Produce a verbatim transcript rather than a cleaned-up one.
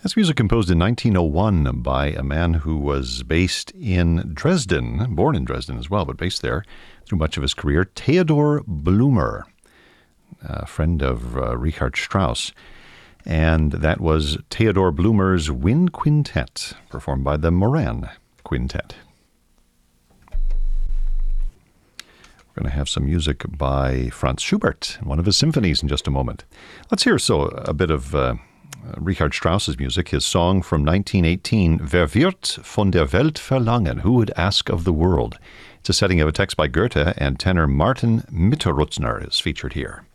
That's music composed in nineteen oh one by a man who was based in Dresden, born in Dresden as well, but based there through much of his career, Theodor Blumer, a friend of uh, Richard Strauss. And that was Theodor Blumer's Wind Quintet, performed by the Moran Quintet. We're going to have some music by Franz Schubert, one of his symphonies in just a moment. Let's hear so a bit of uh, Richard Strauss's music, his song from nineteen eighteen, Wer wird von der Welt verlangen? Who would ask of the world? It's a setting of a text by Goethe, and tenor Martin Mitterrutzner is featured here.